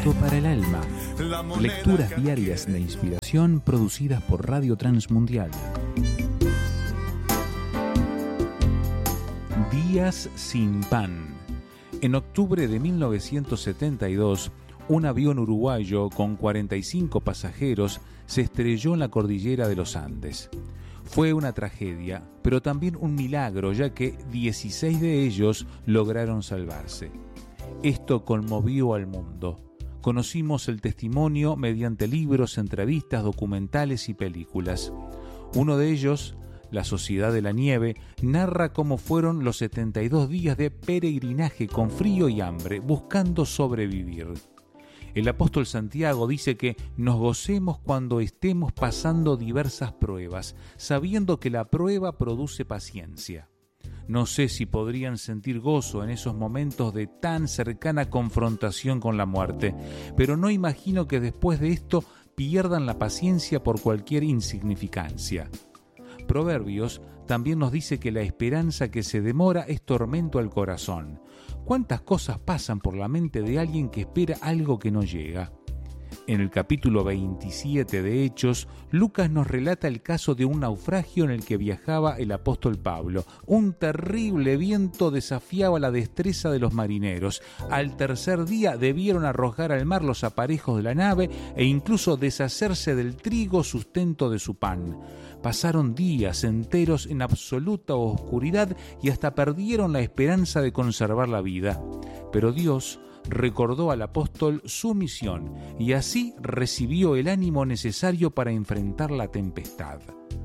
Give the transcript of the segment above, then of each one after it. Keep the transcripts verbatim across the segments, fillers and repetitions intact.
Alimento para el alma. Lecturas diarias de inspiración producidas por Radio Transmundial. Días sin pan. En octubre de mil novecientos setenta y dos, un avión uruguayo con cuarenta y cinco pasajeros se estrelló en la cordillera de los Andes. Fue una tragedia, pero también un milagro, ya que dieciséis de ellos lograron salvarse. Esto conmovió al mundo. Conocimos el testimonio mediante libros, entrevistas, documentales y películas. Uno de ellos, La Sociedad de la Nieve, narra cómo fueron los setenta y dos días de peregrinaje con frío y hambre, buscando sobrevivir. El apóstol Santiago dice que nos gocemos cuando estemos pasando diversas pruebas, sabiendo que la prueba produce paciencia. No sé si podrían sentir gozo en esos momentos de tan cercana confrontación con la muerte, pero no imagino que después de esto pierdan la paciencia por cualquier insignificancia. Proverbios también nos dice que la esperanza que se demora es tormento al corazón. ¿Cuántas cosas pasan por la mente de alguien que espera algo que no llega? En el capítulo veintisiete de Hechos, Lucas nos relata el caso de un naufragio en el que viajaba el apóstol Pablo. Un terrible viento desafiaba la destreza de los marineros. Al tercer día debieron arrojar al mar los aparejos de la nave e incluso deshacerse del trigo sustento de su pan. Pasaron días enteros en absoluta oscuridad y hasta perdieron la esperanza de conservar la vida. Pero Dios recordó al apóstol su misión y así recibió el ánimo necesario para enfrentar la tempestad.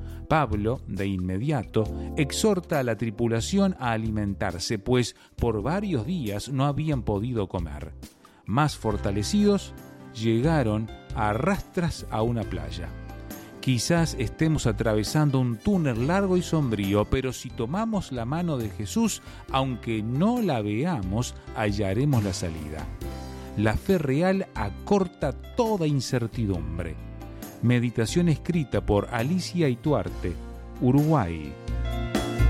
Pablo, de inmediato, exhorta a la tripulación a alimentarse, pues por varios días no habían podido comer. Más fortalecidos, llegaron a rastras a una playa. Quizás estemos atravesando un túnel largo y sombrío, pero si tomamos la mano de Jesús, aunque no la veamos, hallaremos la salida. La fe real acorta toda incertidumbre. Meditación escrita por Alicia Ituarte, Uruguay.